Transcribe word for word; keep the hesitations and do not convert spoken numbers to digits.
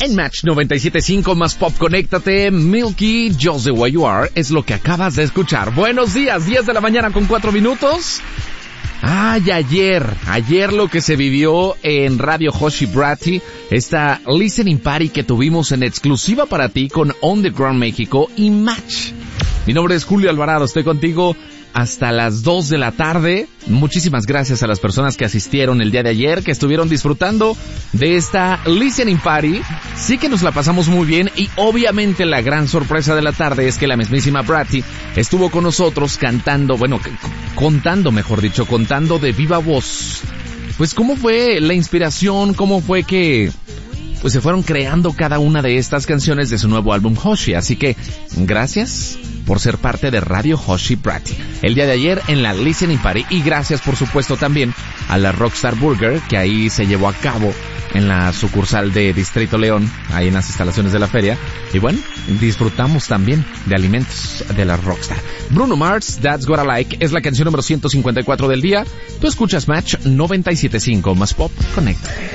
En Match noventa y siete punto cinco más Pop, conéctate. Milky, Just the Way You Are es lo que acabas de escuchar. Buenos días, diez de la mañana con cuatro minutos. Ay, ayer, ayer lo que se vivió en Radio Hoshi Bratti, esta listening party que tuvimos en exclusiva para ti con On The Ground México y Match. Mi nombre es Julio Alvarado, estoy contigo hasta las dos de la tarde. Muchísimas gracias a las personas que asistieron el día de ayer, que estuvieron disfrutando de esta listening party. Sí que nos la pasamos muy bien y obviamente la gran sorpresa de la tarde es que la mismísima Bratti estuvo con nosotros cantando, bueno, contando, mejor dicho, contando de viva voz. Pues cómo fue la inspiración, cómo fue que pues se fueron creando cada una de estas canciones de su nuevo álbum Hoshi. Así que gracias por ser parte de Radio Hoshi Bratti el día de ayer en la listening party, y gracias por supuesto también a la Rockstar Burger que ahí se llevó a cabo en la sucursal de Distrito León, ahí en las instalaciones de la feria. Y bueno, disfrutamos también de alimentos de la Rockstar. Bruno Mars, That's What I Like, es la canción número ciento cincuenta y cuatro del día. Tú escuchas Match noventa y siete punto cinco más Pop, conecta.